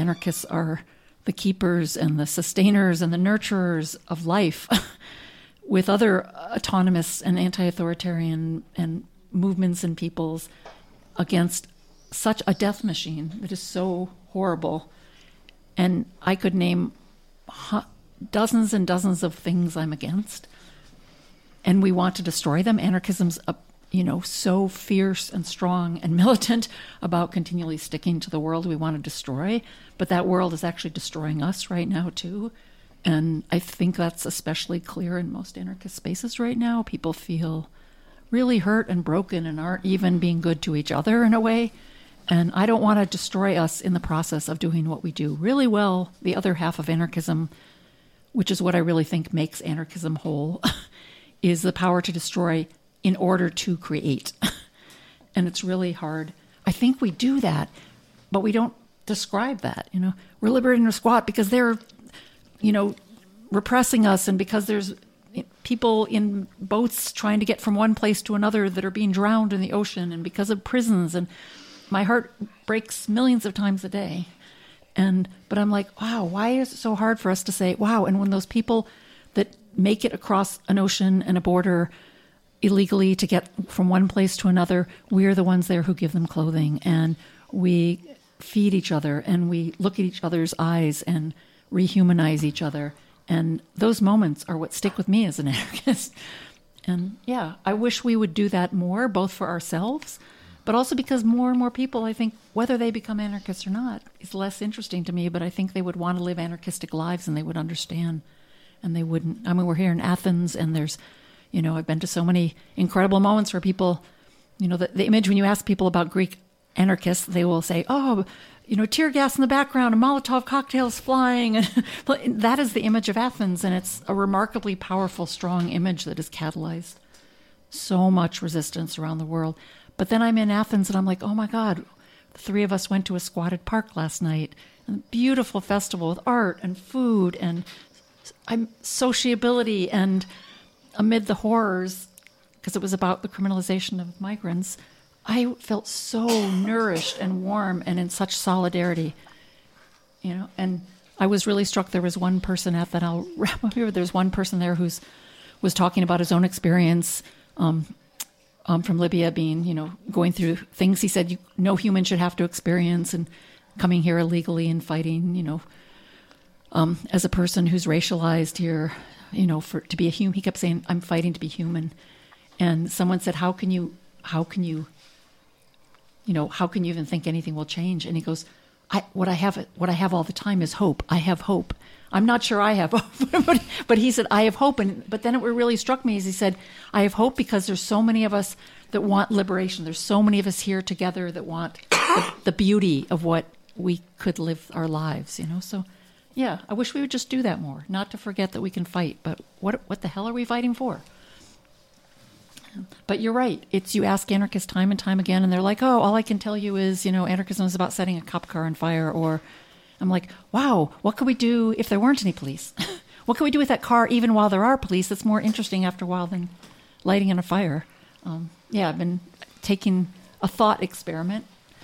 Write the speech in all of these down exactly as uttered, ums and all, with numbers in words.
anarchists are the keepers and the sustainers and the nurturers of life with other autonomous and anti-authoritarian and movements and peoples against such a death machine that is so horrible. And I could name dozens and dozens of things I'm against. And we want to destroy them. Anarchism's, uh, you know, so fierce and strong and militant about continually sticking to the world we want to destroy. But that world is actually destroying us right now, too. And I think that's especially clear in most anarchist spaces right now. People feel really hurt and broken and aren't even being good to each other in a way. And I don't want to destroy us in the process of doing what we do really well. The other half of anarchism, which is what I really think makes anarchism whole, is the power to destroy in order to create. And it's really hard. I think we do that, but we don't describe that. You know, we're liberating the squat because they're, you know, repressing us, and because there's people in boats trying to get from one place to another that are being drowned in the ocean, and because of prisons. And my heart breaks millions of times a day. And but I'm like, wow, why is it so hard for us to say, wow? And when those people that make it across an ocean and a border illegally to get from one place to another, we're the ones there who give them clothing, and we feed each other, and we look at each other's eyes and rehumanize each other. And those moments are what stick with me as an anarchist. And yeah, I wish we would do that more, both for ourselves, but also because more and more people, I think, whether they become anarchists or not, is less interesting to me, but I think they would want to live anarchistic lives, and they would understand, and they wouldn't. I mean, we're here in Athens, and there's, you know, I've been to so many incredible moments where people, you know, the, the image when you ask people about Greek anarchists, they will say, oh, you know, tear gas in the background and Molotov cocktails flying. And that is the image of Athens, and it's a remarkably powerful, strong image that has catalyzed so much resistance around the world. But then I'm in Athens, and I'm like, oh my God, the three of us went to a squatted park last night, a beautiful festival with art and food and I'm sociability, and amid the horrors, because it was about the criminalization of migrants, I felt so nourished and warm and in such solidarity, you know. And I was really struck. There was one person at that. I'll wrap up here. There's one person there who's was talking about his own experience um, um, from Libya, being, you know, going through things he said you, no human should have to experience, and coming here illegally and fighting, you know, um, as a person who's racialized here, you know, for to be a human. He kept saying, "I'm fighting to be human," and someone said, "How can you? How can you?" You know, how can you even think anything will change? And he goes, I, what I have, what I have all the time is hope. I have hope. I'm not sure I have hope, but, but he said, I have hope. And, but then it really struck me as he said, I have hope because there's so many of us that want liberation. There's so many of us here together that want the, the beauty of what we could live our lives, you know? So yeah, I wish we would just do that more, not to forget that we can fight, but what, what the hell are we fighting for? But you're right. It's, you ask anarchists time and time again, and they're like, oh, all I can tell you is, you know, anarchism is about setting a cop car on fire. Or I'm like, wow, what could we do if there weren't any police? What could we do with that car even while there are police? That's more interesting after a while than lighting on a fire. Um, yeah, I've been taking a thought experiment.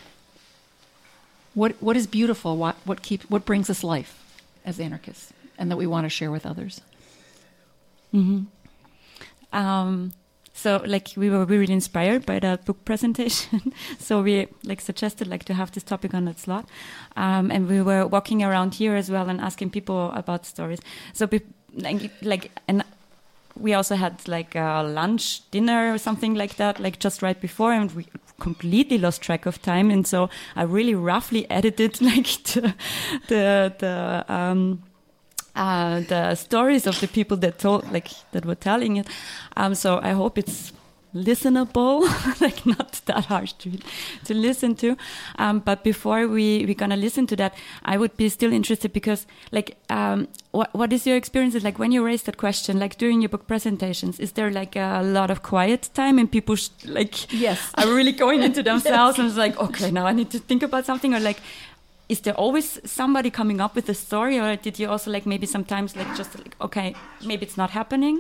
What What is beautiful? What what keeps, what brings us life as anarchists, and that we want to share with others? Mm-hmm. Um. So, like, we were really inspired by that book presentation. So we, like, suggested, like, to have this topic on that slot. Um, and we were walking around here as well and asking people about stories. So, be, like, like, and we also had, like, a lunch, dinner or something like that, like, just right before, and we completely lost track of time. And so I really roughly edited, like, the, the, the um, Uh, the stories of the people that told, like, that were telling it. Um, so I hope it's listenable, like not that hard to to listen to. Um, but before we we're gonna listen to that, I would be still interested because, like, um, what what is your experience? Like, when you raised that question, like during your book presentations, is there like a lot of quiet time and people sh- like yes are really going into themselves yes. and it's like, okay, now I need to think about something, or like, is there always somebody coming up with a story, or did you also, like, maybe sometimes, like, just like, okay, maybe it's not happening?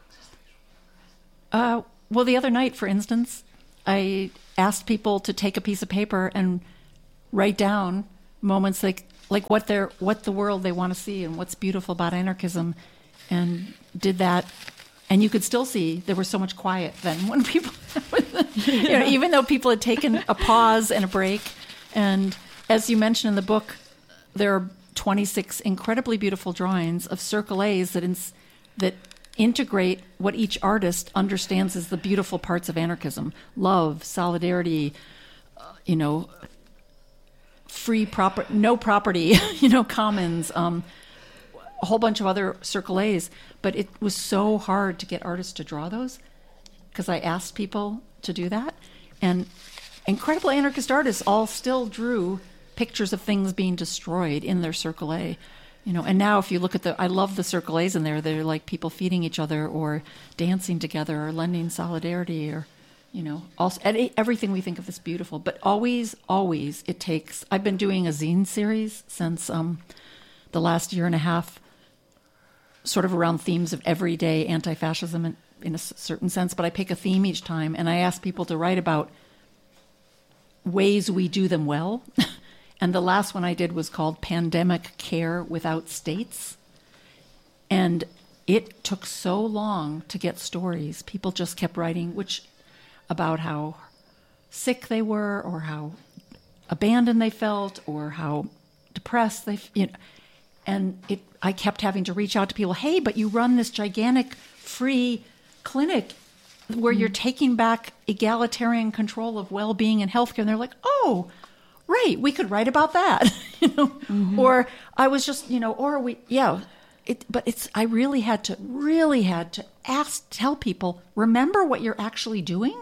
Uh, well, the other night, for instance, I asked people to take a piece of paper and write down moments like like what they're what the world they want to see and what's beautiful about anarchism, and did that. And you could still see there was so much quiet then when people, you know, even though people had taken a pause and a break. And as you mentioned in the book, there are twenty-six incredibly beautiful drawings of Circle A's that ins- that integrate what each artist understands as the beautiful parts of anarchism: love, solidarity, uh, you know, free proper, no property, you know, commons, um, a whole bunch of other Circle A's. But it was so hard to get artists to draw those because I asked people to do that, and incredible anarchist artists all still drew pictures of things being destroyed in their Circle A, you know. And now, if you look at the, I love the Circle A's in there. They're like people feeding each other, or dancing together, or lending solidarity, or, you know, also everything we think of as beautiful. But always, always, it takes. I've been doing a zine series since um, the last year and a half, sort of around themes of everyday anti-fascism in, in a certain sense. But I pick a theme each time, and I ask people to write about ways we do them well. And the last one I did was called Pandemic Care Without States. And it took so long to get stories. People just kept writing, which about how sick they were, or how abandoned they felt, or how depressed they, you know. And it, I kept having to reach out to people. Hey, but you run this gigantic free clinic where you're taking back egalitarian control of well-being and healthcare. And they're like, oh, right, we could write about that, you know. Mm-hmm. Or I was just, you know, or we, yeah. It, but it's, I really had to, really had to ask, tell people, remember what you're actually doing.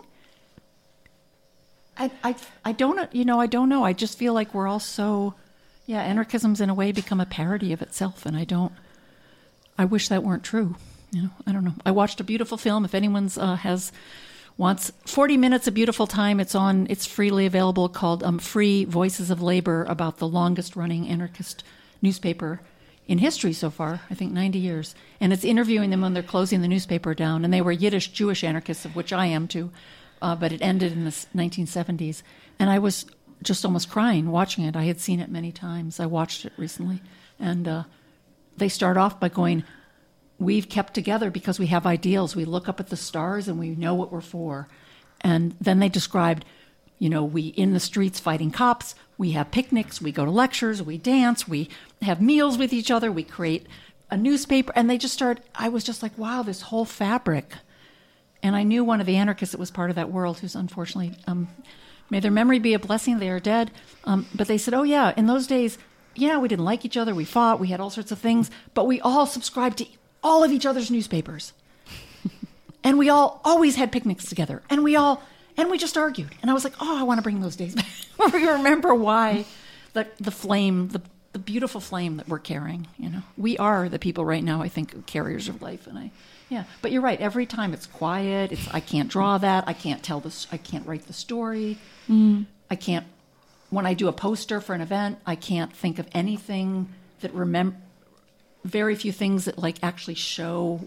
I, I, I don't, you know, I don't know. I just feel like we're all so, yeah, anarchism's in a way become a parody of itself, and I don't, I wish that weren't true. You know, I don't know. I watched a beautiful film. If anyone's uh, has wants forty minutes of beautiful time, it's on. It's freely available, called um, "Free Voices of Labor," about the longest running anarchist newspaper in history so far. I think ninety years, and it's interviewing them when they're closing the newspaper down. And they were Yiddish Jewish anarchists, of which I am too. Uh, but it ended in the nineteen seventies, and I was just almost crying watching it. I had seen it many times. I watched it recently, and uh, they start off by going, we've kept together because we have ideals. We look up at the stars and we know what we're for. And then they described, you know, we in the streets fighting cops, we have picnics, we go to lectures, we dance, we have meals with each other, we create a newspaper. And they just started, I was just like, wow, this whole fabric. And I knew one of the anarchists that was part of that world, who's unfortunately, um, may their memory be a blessing, they are dead. Um, but they said, oh yeah, in those days, yeah, we didn't like each other, we fought, we had all sorts of things, but we all subscribed to all of each other's newspapers. And we all always had picnics together. And we all, and we just argued. And I was like, oh, I want to bring those days back. We remember why the, the flame, the, the beautiful flame that we're carrying, you know. We are the people right now, I think, carriers of life. And I, yeah, but you're right. Every time it's quiet, it's, I can't draw that. I can't tell this, I can't write the story. Mm. I can't, when I do a poster for an event, I can't think of anything that remember, very few things that like actually show,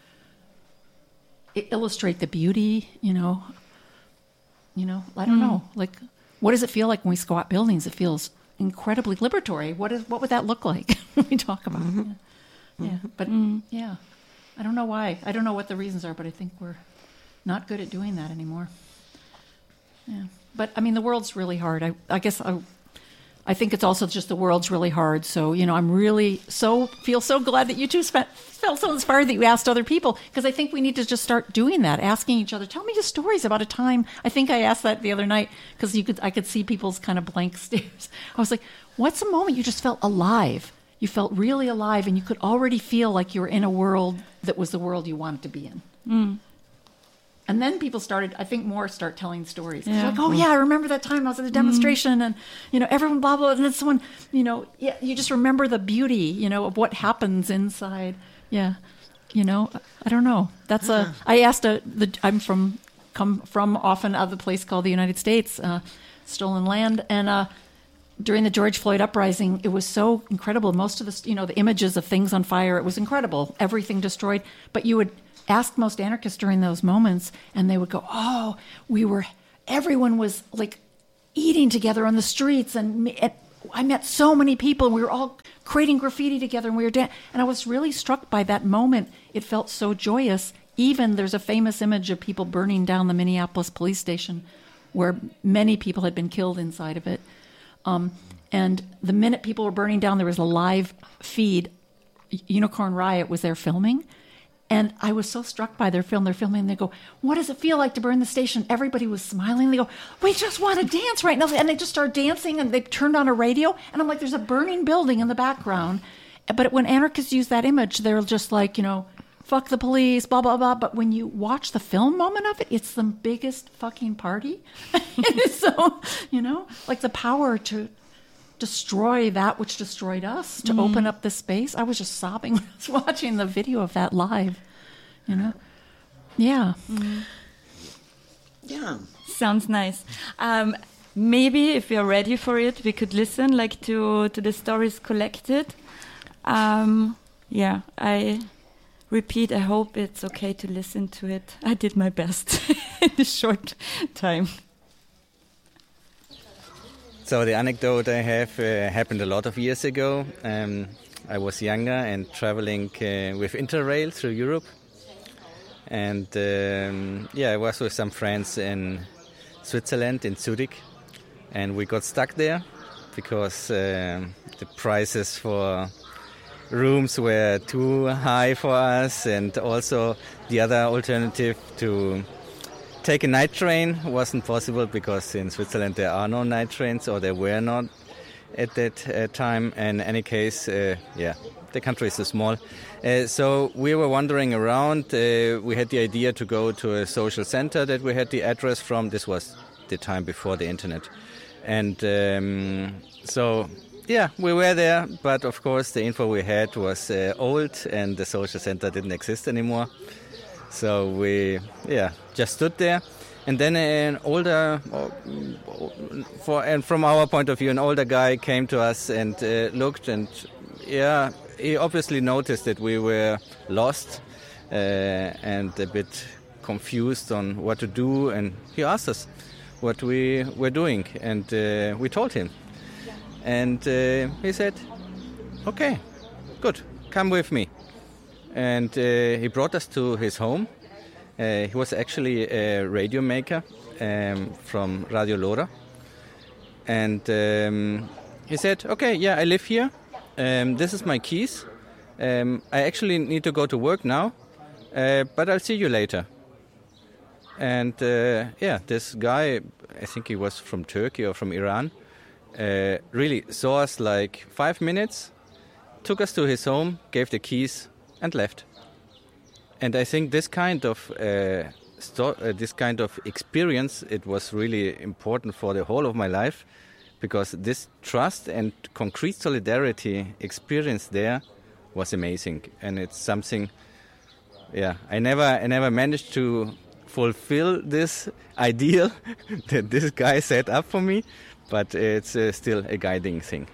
illustrate the beauty, you know, you know, I don't mm. know. Like, what does it feel like when we squat buildings? It feels incredibly liberatory. What is, what would that look like when we talk about mm-hmm. it? Yeah. yeah. But mm. yeah, I don't know why. I don't know what the reasons are, but I think we're not good at doing that anymore. Yeah. But I mean, the world's really hard. I, I guess I, I think it's also just the world's really hard. So, you know, I'm really so feel so glad that you two spent, felt so inspired that you asked other people, because I think we need to just start doing that, asking each other, tell me your stories about a time. I think I asked that the other night because you could I could see people's kind of blank stares. I was like, what's a moment you just felt alive? You felt really alive, and you could already feel like you were in a world that was the world you wanted to be in. Mm. And then people started, I think, more start telling stories. Yeah. Like, oh, yeah, I remember that time I was at a demonstration mm. and, you know, everyone blah, blah, and then someone, you know, yeah, you just remember the beauty, you know, of what happens inside. Yeah. You know, I don't know. That's uh-huh. a, I asked a, the, I'm from, come from often out of the place called the United States, uh, stolen land. And uh, during the George Floyd uprising, it was so incredible. Most of the, you know, the images of things on fire, it was incredible. Everything destroyed. But you would ask most anarchists during those moments, and they would go, oh, we were, everyone was like eating together on the streets, and, and I met so many people. We were all creating graffiti together, and we were dan- and I was really struck by that moment. It felt so joyous. Even there's a famous image of people burning down the Minneapolis police station, where many people had been killed inside of it. Um, and the minute people were burning down, there was a live feed. Unicorn Riot was there filming. And I was so struck by their film. They're filming, and they go, "What does it feel like to burn the station?" Everybody was smiling. They go, "We just want to dance right now." And they just started dancing, and they turned on a radio. And I'm like, there's a burning building in the background. But when anarchists use that image, they're just like, you know, fuck the police, blah, blah, blah. But when you watch the film moment of it, it's the biggest fucking party. It is so, you know, like the power to destroy that which destroyed us, to mm. open up this space. I was just sobbing when I was watching the video of that live, you know? Yeah. Mm. Yeah. Sounds nice. Um, maybe if you're ready for it, we could listen like to, to the stories collected. Um, yeah, I repeat, I hope it's okay to listen to it. I did my best in a short time. So the anecdote I have uh, happened a lot of years ago. Um, I was younger and traveling uh, with Interrail through Europe. And um, yeah, I was with some friends in Switzerland, in Zurich. And we got stuck there because uh, the prices for rooms were too high for us. And also the other alternative to take a night train wasn't possible because in Switzerland there are no night trains, or there were not at that uh, time. In any case, uh, yeah, the country is so small. Uh, so we were wandering around. Uh, we had the idea to go to a social center that we had the address from. This was the time before the internet. And um, so, yeah, we were there. But of course, the info we had was uh, old, and the social center didn't exist anymore. So we, yeah, just stood there, and then an older, for and from our point of view, an older guy came to us and uh, looked, and yeah, he obviously noticed that we were lost uh, and a bit confused on what to do, and he asked us what we were doing, and uh, we told him, and uh, he said, "Okay, good, come with me." And uh, he brought us to his home. Uh, he was actually a radio maker um, from Radio Lora. And um, he said, "Okay, yeah, I live here. Um, this is my keys. Um, I actually need to go to work now, uh, but I'll see you later." And uh, yeah, this guy, I think he was from Turkey or from Iran, uh, really saw us like five minutes, took us to his home, gave the keys, and left. And I think this kind of uh, sto- uh, this kind of experience, it was really important for the whole of my life, because this trust and concrete solidarity experience there was amazing, and it's something. Yeah, I never I never managed to fulfill this ideal that this guy set up for me, but it's uh, still a guiding thing.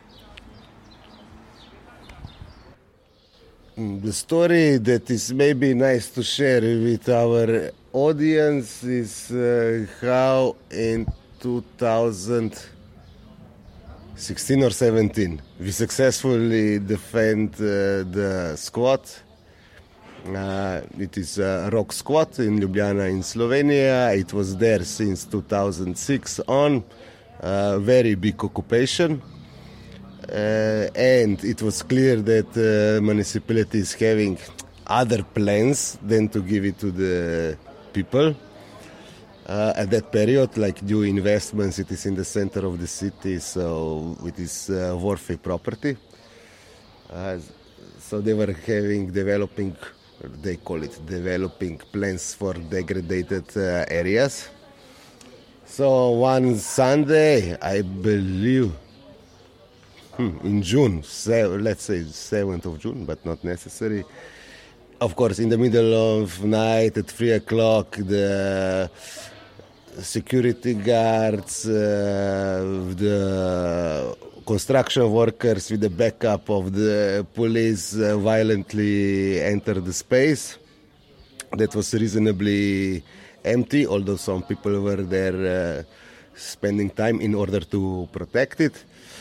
The story that is maybe nice to share with our audience is uh, how in two thousand sixteen or seventeen we successfully defend uh, the squat. Uh, it is a rock squat in Ljubljana in Slovenia. It was there since two thousand six on. Uh, very big occupation. Uh, and it was clear that the uh, municipality is having other plans than to give it to the people. Uh, at that period, like new investments, it is in the center of the city, so it is uh, worthy property. Uh, so they were having, developing, they call it developing plans for degraded uh, areas. So one Sunday, I believe, in June, let's say seventh of June, but not necessary. Of course, in the middle of night at three o'clock, the security guards, uh, the construction workers with the backup of the police uh, violently entered the space. That was reasonably empty, although some people were there uh, spending time in order to protect it.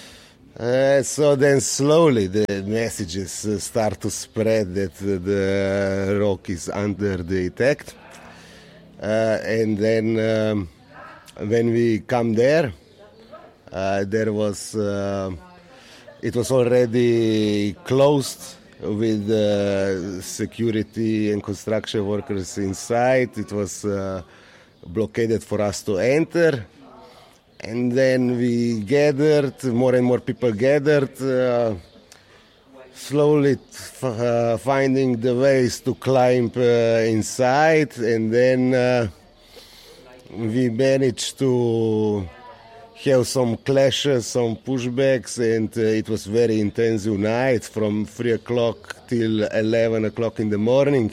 Uh, so then slowly the messages uh, start to spread that uh, the rock is under the attack. Uh, and then um, when we come there, uh, there was uh, it was already closed with uh, security and construction workers inside. It was uh, blockaded for us to enter. And then we gathered, more and more people gathered, uh, slowly f- uh, finding the ways to climb uh, inside. And then uh, we managed to have some clashes, some pushbacks, and uh, it was very intensive night from three o'clock till eleven o'clock in the morning.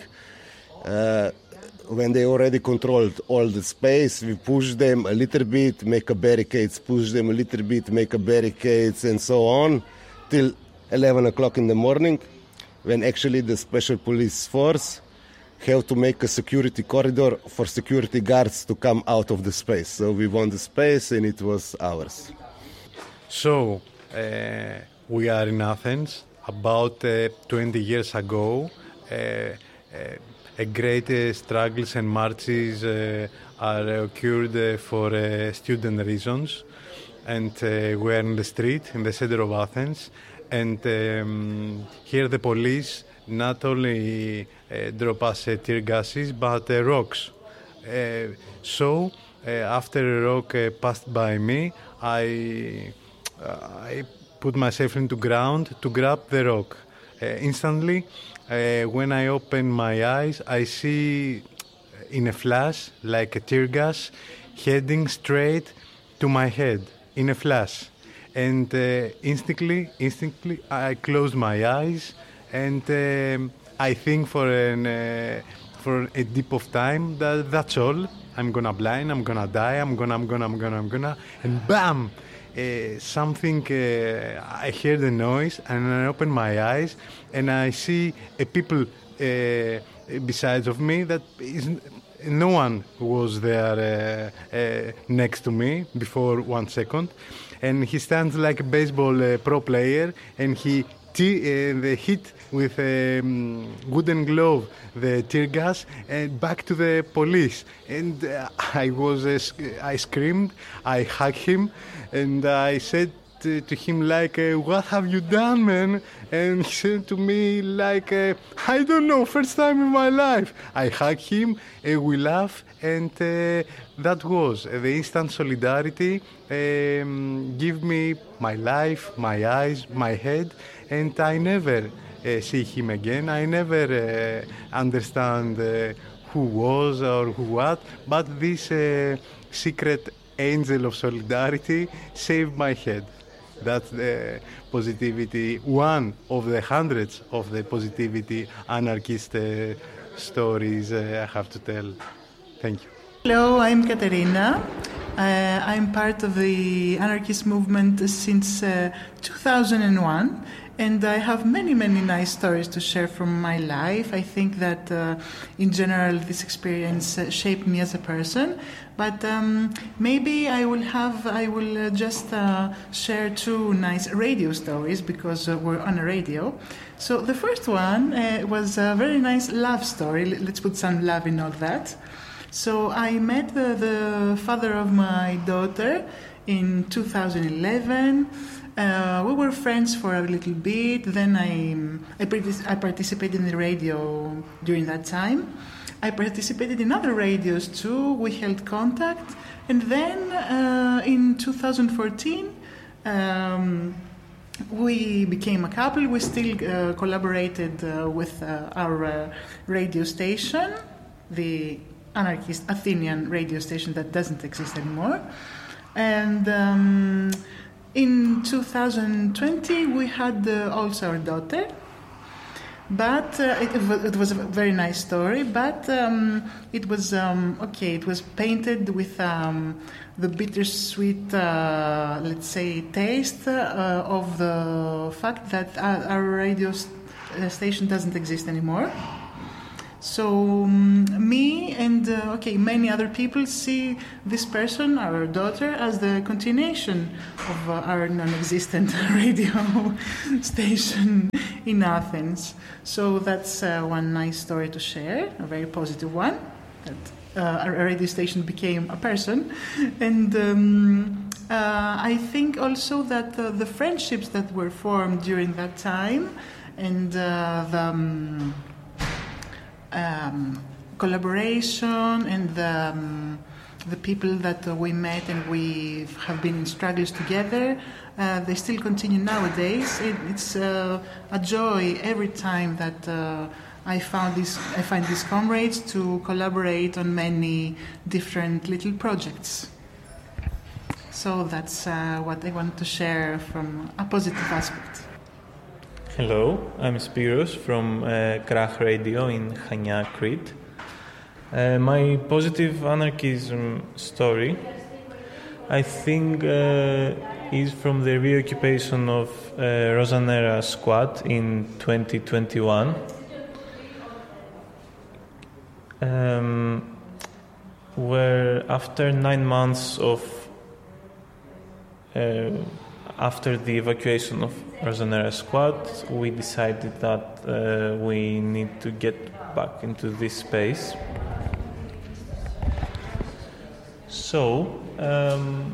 Uh, When they already controlled all the space, we pushed them a little bit, make a barricades, push them a little bit, make a barricades, and so on, till eleven o'clock in the morning, when actually the special police force have to make a security corridor for security guards to come out of the space. So we won the space, and it was ours. So, uh, we are in Athens. About uh, twenty years ago, uh, uh, a great uh, struggles and marches uh, are occurred uh, for uh, student reasons, and uh, we are in the street in the center of Athens, and um, here the police not only uh, drop us uh, tear gases but uh, rocks. Uh, so uh, after a rock uh, passed by me, I uh, I put myself into ground to grab the rock. Uh, instantly. Uh, when I open my eyes, I see in a flash, like a tear gas, heading straight to my head, in a flash. And uh, instantly, instantly, I close my eyes, and um, I think for an, uh, for a deep of time that that's all. I'm gonna blind, I'm gonna die, I'm gonna, I'm gonna, I'm gonna, I'm gonna, and bam! Uh, something, uh, I hear the noise, and I open my eyes, and I see a people uh, besides of me that is, no one was there uh, uh, next to me before one second, and he stands like a baseball uh, pro player, and he t- uh, the hit with a um, wooden glove the tear gas and back to the police, and uh, I was uh, I screamed, I hugged him, and I said to, to him like, uh, what have you done, man? And he said to me like, uh, I don't know, first time in my life. I hugged him, uh, we laughed, and uh, that was uh, the instant solidarity um, give me my life, my eyes, my head, and I never Uh, see him again. I never uh, understand uh, who was or who what, but this uh, secret angel of solidarity saved my head. That's the positivity, one of the hundreds of the positivity anarchist uh, stories uh, I have to tell. Thank you. Hello, I'm Katerina. Uh, I'm part of the anarchist movement since uh, two thousand one. And I have many, many nice stories to share from my life. I think that, uh, in general, this experience uh, shaped me as a person. But um, maybe I will have, I will uh, just uh, share two nice radio stories because uh, we're on a radio. So the first one uh, was a very nice love story. Let's put some love in all that. So I met the, the father of my daughter in two thousand eleven. Uh, we were friends for a little bit. Then I, I, partic- I participated in the radio during that time. I participated in other radios too. We held contact. And then uh, in two thousand fourteen, um, we became a couple. We still uh, collaborated uh, with uh, our uh, radio station, the anarchist Athenian radio station that doesn't exist anymore. And um, in two thousand twenty, we had uh, also our daughter, but uh, it, it was a very nice story, but um, it was, um, okay, it was painted with um, the bittersweet, uh, let's say, taste uh, of the fact that our, our radio st- station doesn't exist anymore. So um, me and uh, okay, many other people see this person, our daughter, as the continuation of uh, our non-existent radio station in Athens. So that's uh, one nice story to share, a very positive one. That uh, our radio station became a person, and um, uh, I think also that uh, the friendships that were formed during that time and uh, the um, Um, collaboration and the, um, the people that uh, we met and we have been in struggles together, uh, they still continue nowadays. It, it's uh, a joy every time that uh, I found this. I find these comrades to collaborate on many different little projects. So that's uh, what I want to share from a positive aspect. Hello, I'm Spiros from uh, Krach Radio in Chania, Crete. Uh, my positive anarchism story, I think, uh, is from the reoccupation of uh, Rosanera squat in twenty twenty-one. Um, where after nine months of uh, after the evacuation of Rosanera squat, we decided that uh, we need to get back into this space. So, um,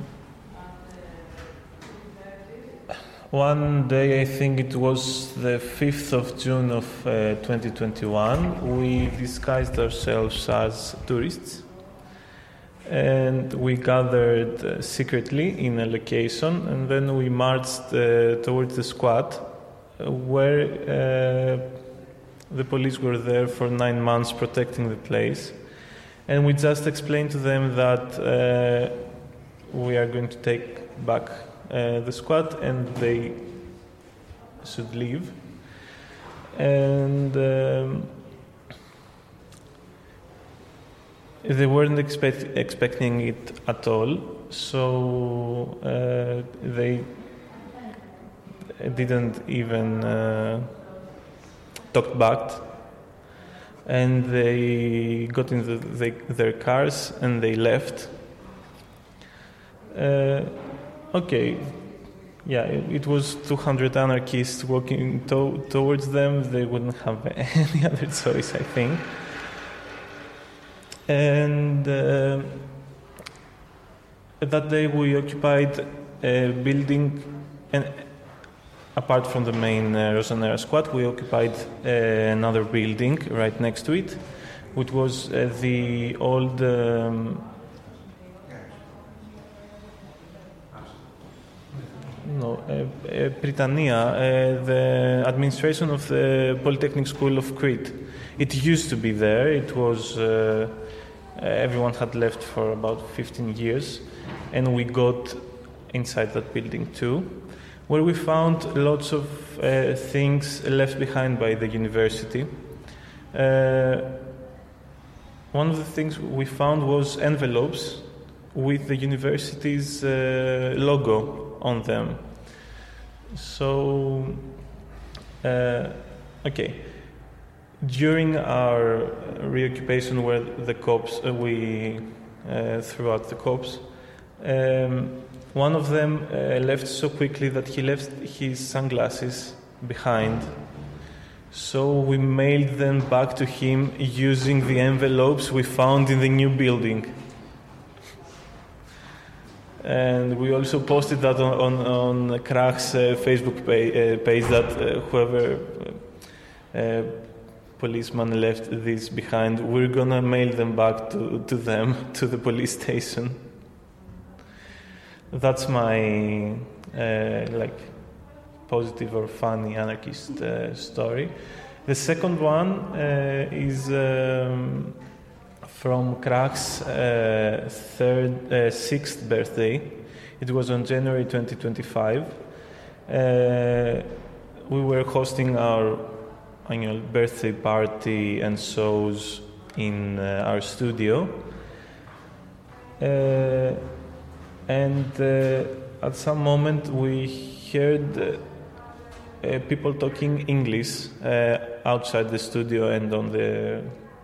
one day, I think it was the fifth of June of uh, twenty twenty-one, we disguised ourselves as tourists. And we gathered uh, secretly in a location, and then we marched uh, towards the squat, uh, where uh, the police were there for nine months protecting the place. And we just explained to them that uh, we are going to take back uh, the squat and they should leave. And um, they weren't expect, expecting it at all, so uh, they didn't even uh, talk back, and they got into the, their cars and they left. Uh, okay, yeah, it, it was two hundred anarchists walking to, towards them. They wouldn't have any other choice, I think. And uh, that day we occupied a building, and apart from the main uh, Rosanera squat, we occupied uh, another building right next to it, which was uh, the old um, no, uh, uh, Britannia, uh, the administration of the Polytechnic School of Crete. It used to be there. It was uh, uh, everyone had left for about fifteen years, and we got inside that building too, where we found lots of uh, things left behind by the university. Uh, one of the things we found was envelopes with the university's uh, logo on them. So, uh, okay. During our reoccupation, where the cops, uh, we uh, threw out the cops, um, one of them uh, left so quickly that he left his sunglasses behind. So we mailed them back to him using the envelopes we found in the new building. And we also posted that on, on, on Krach's uh, Facebook page, uh, page that uh, whoever uh, policeman left this behind, we're gonna mail them back to, to them, to the police station. That's my uh, like positive or funny anarchist uh, story. The second one uh, is um, from Krach's uh, third, uh, sixth birthday. It was on January twenty twenty-five. Uh, we were hosting our annual birthday party and shows in uh, our studio. Uh, and uh, at some moment we heard uh, uh, people talking English uh, outside the studio and on the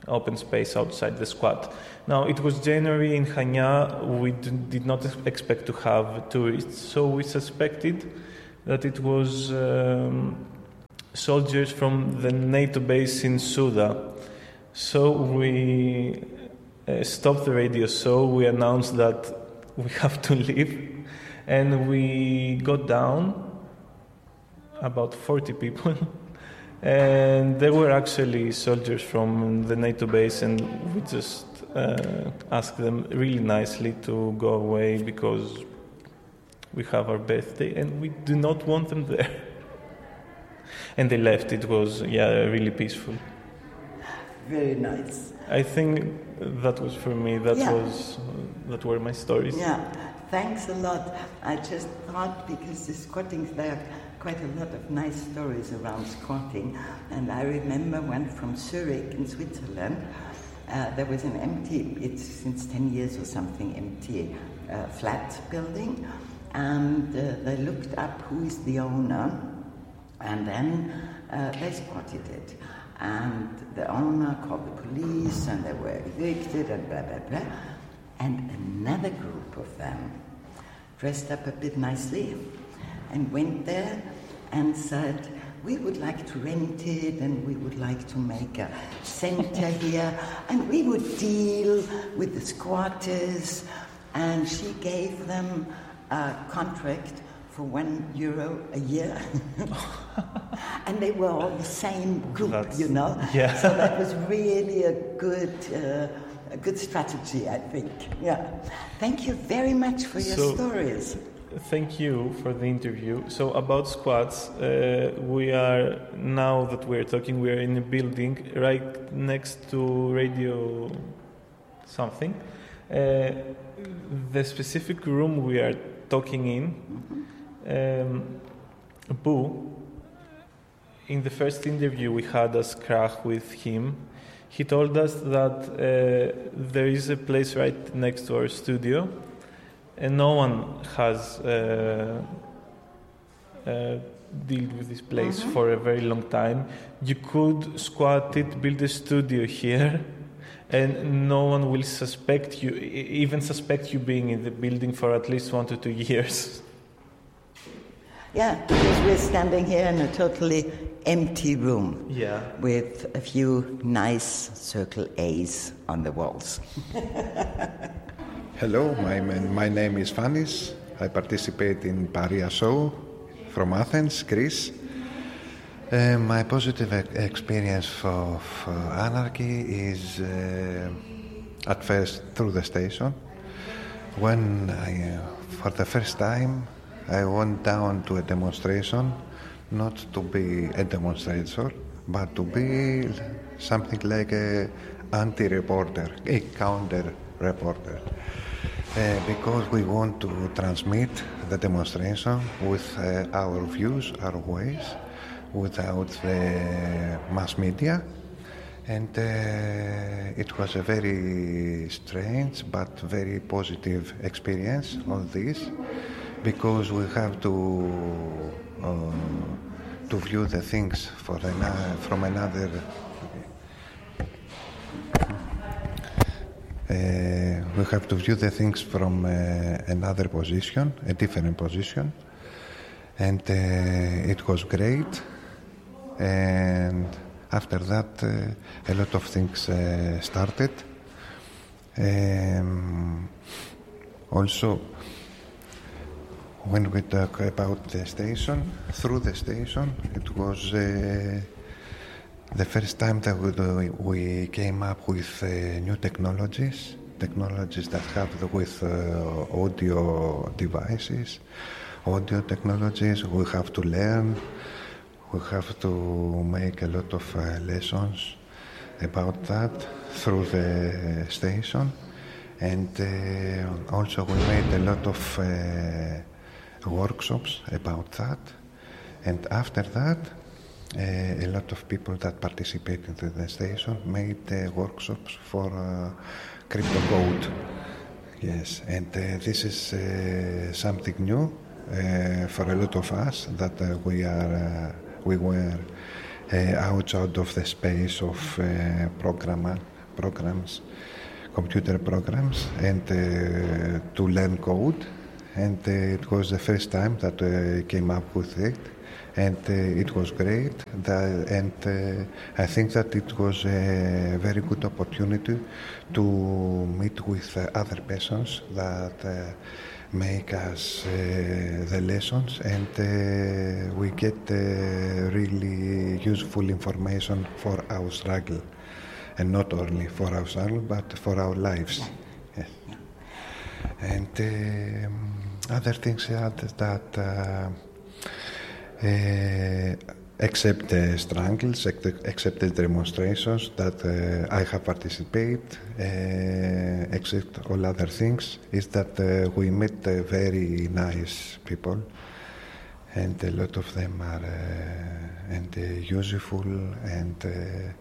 open space outside the squat. Now, it was January in Chania. We d- did not expect to have tourists, so we suspected that it was um, soldiers from the NATO base in Suda. So we uh, stopped the radio show. We announced that we have to leave, and we got down, about forty people, and there were actually soldiers from the NATO base, and we just uh, asked them really nicely to go away because we have our birthday and we do not want them there. And they left. It was, yeah, really peaceful. Very nice. I think that was for me. That Yeah. was that were my stories. Yeah, thanks a lot. I just thought, because the squatting, there are quite a lot of nice stories around squatting, and I remember one from Zurich in Switzerland. Uh, there was an empty, it's since ten years or something, empty uh, flat building, and uh, they looked up who is the owner, and then uh, they spotted it. And the owner called the police, and they were evicted, and blah, blah, blah. And another group of them dressed up a bit nicely and went there and said, we would like to rent it, and we would like to make a center here, and we would deal with the squatters. And she gave them a contract for one euro a year. And they were all the same group, That's, you know? yeah. So that was really a good uh, a good strategy, I think. Yeah. Thank you very much for your So- stories. Thank you for the interview. So about squats, uh, we are, now that we're talking, we are in a building right next to radio something. Uh, the specific room we are talking in, um, Boo, in the first interview we had as Krach with him, he told us that uh, there is a place right next to our studio, and no one has uh, uh, dealt with this place Mm-hmm. for a very long time. You could squat it, build a studio here, and no one will suspect you, e- even suspect you being in the building for at least one to two years. Yeah, because we're standing here in a totally empty room Yeah. with a few nice circle A's on the walls. Hello, my, my name is Fanis. I participate in Paria Show from Athens, Greece. Uh, my positive e- experience of uh, anarchy is uh, at first through the station. When I, uh, for the first time, I went down to a demonstration, not to be a demonstrator, but to be something like a anti-reporter, a counter-reporter. Uh, because we want to transmit the demonstration with uh, our views, our ways, without the mass media. And uh, it was a very strange but very positive experience, all this, because we have to uh, to view the things for an, from another Uh, we have to view the things from uh, another position, a different position, and uh, it was great. And after that, uh, a lot of things uh, started. Um, also, when we talk about the station, through the station, it was uh, the first time that we, we came up with uh, new technologies, technologies that have to do with uh, audio devices, audio technologies. We have to learn, we have to make a lot of uh, lessons about that through the station. And uh, also we made a lot of uh, workshops about that. And after that, Uh, a lot of people that participated in the station made uh, workshops for uh, crypto code. Yes, and uh, this is uh, something new uh, for a lot of us that uh, we are uh, we were uh, outside of the space of uh, programmer programs, computer programs, and uh, to learn code. And uh, it was the first time that I uh, came up with it. And uh, it was great, that, and uh, I think that it was a very good opportunity to meet with uh, other persons that uh, make us uh, the lessons, and uh, we get uh, really useful information for our struggle, and not only for our struggle, but for our lives. Yes. And um, other things are that. Uh, Uh, except the struggles, except the demonstrations that uh, I have participated, uh, except all other things, is that uh, we met uh, very nice people, and a lot of them are uh, and uh, useful and uh,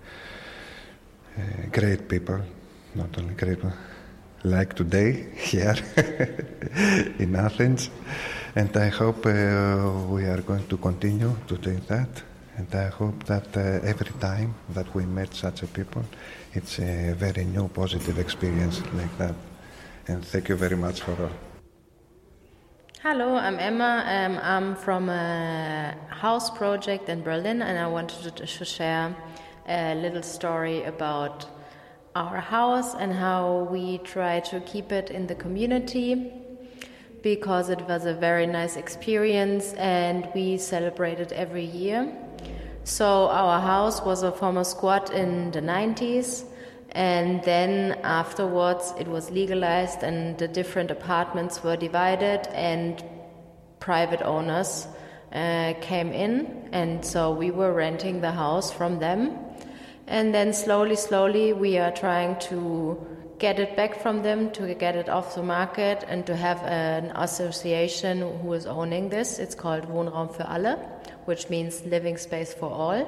uh, great people, not only great people, like today here in Athens. And I hope uh, we are going to continue to do that. And I hope that uh, every time that we met such a people, it's a very new, positive experience like that. And thank you very much for all. Hello, I'm Emma. Um, I'm from a house project in Berlin, and I wanted to share a little story about our house and how we try to keep it in the community, because it was a very nice experience and we celebrate it every year. So our house was a former squat in the nineties, and then afterwards it was legalized and the different apartments were divided and private owners uh, came in, and so we were renting the house from them. And then slowly, slowly we are trying to get it back from them, to get it off the market, and to have an association who is owning this. It's called Wohnraum für alle, which means living space for all.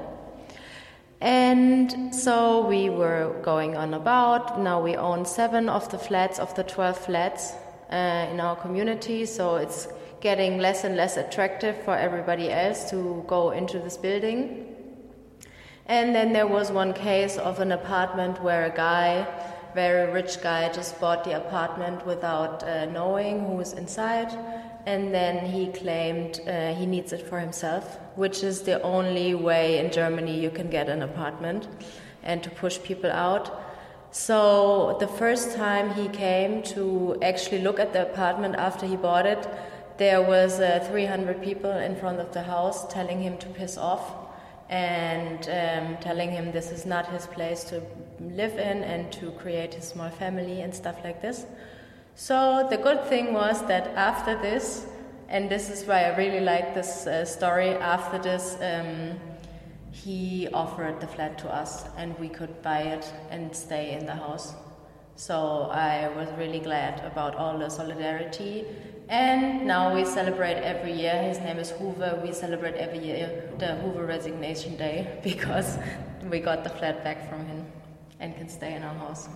And so we were going on about. Now we own seven of the flats, of the twelve flats uh, in our community, so it's getting less and less attractive for everybody else to go into this building. And then there was one case of an apartment where a guy, very rich guy, just bought the apartment without uh, knowing who was inside, and then he claimed uh, he needs it for himself, which is the only way in Germany you can get an apartment and to push people out. So the first time he came to actually look at the apartment after he bought it, there was uh, three hundred people in front of the house telling him to piss off, and um, telling him this is not his place to live in and to create his small family and stuff like this. So the good thing was that after this, and this is why I really like this uh, story, after this um, he offered the flat to us and we could buy it and stay in the house. So I was really glad about all the solidarity. And now we celebrate every year. His name is Hoover. We celebrate every year the Hoover Resignation Day because we got the flat back from him and can stay in our house.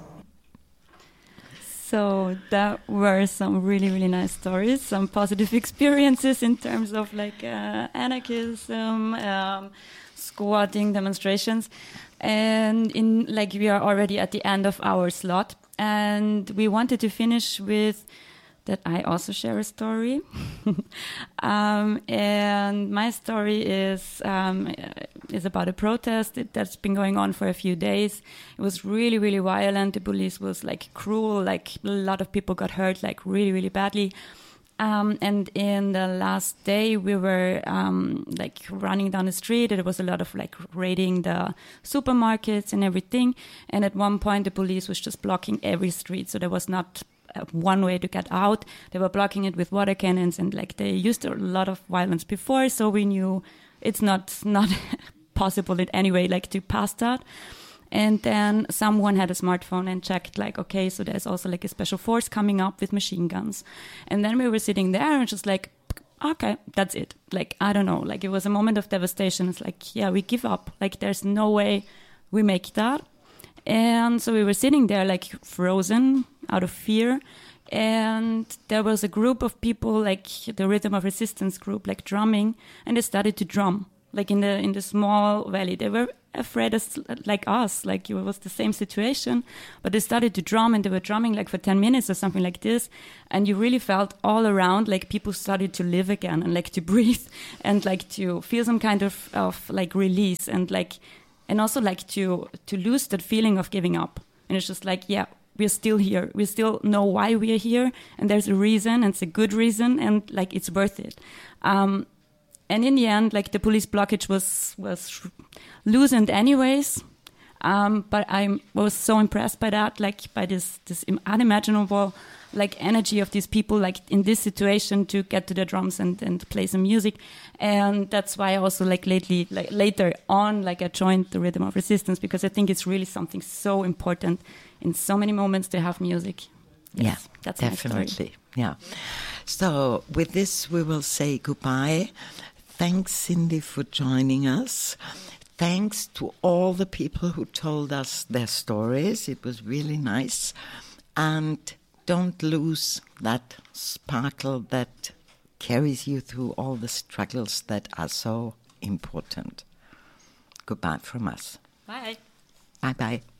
So that were some really, really nice stories, some positive experiences in terms of like uh, anarchism, um, squatting, demonstrations. And in like we are already at the end of our slot, and we wanted to finish with that I also share a story. um, and my story is um, is about a protest that's been going on for a few days. It was really, really violent. The police was like cruel, like a lot of people got hurt, like really, really badly. Um, and in the last day, we were um, like running down the street. There was a lot of like raiding the supermarkets and everything. And at one point, the police was just blocking every street. So there was not uh, one way to get out. They were blocking it with water cannons, and like they used a lot of violence before. So we knew it's not not possible in any way like to pass that. And then someone had a smartphone and checked like, okay, so there's also like a special force coming up with machine guns. And then we were sitting there and just like, okay, that's it. Like, I don't know, like it was a moment of devastation. It's like, yeah, we give up. Like there's no way we make that. And so we were sitting there like frozen out of fear. And there was a group of people, like the Rhythm of Resistance group, like drumming, and they started to drum. like in the in the small valley. They were afraid as like us, like it was the same situation, but they started to drum and they were drumming like for ten minutes or something like this, and you really felt all around like people started to live again and like to breathe and like to feel some kind of, of like release and like and also like to to lose that feeling of giving up. And it's just like, yeah, we're still here. We still know why we are here, and there's a reason, and it's a good reason, and like it's worth it. Um, and in the end, like the police blockage was was loosened anyways. Um, but I was so impressed by that, like by this this unimaginable like energy of these people, like in this situation to get to the drums and, and play some music. And that's why I also like lately, like later on, like I joined the Rhythm of Resistance, because I think it's really something so important in so many moments to have music. Yes, yeah, that's definitely. Yeah. So with this, we will say goodbye. Thanks, Cindy, for joining us. Thanks to all the people who told us their stories. It was really nice. And don't lose that sparkle that carries you through all the struggles that are so important. Goodbye from us. Bye. Bye-bye.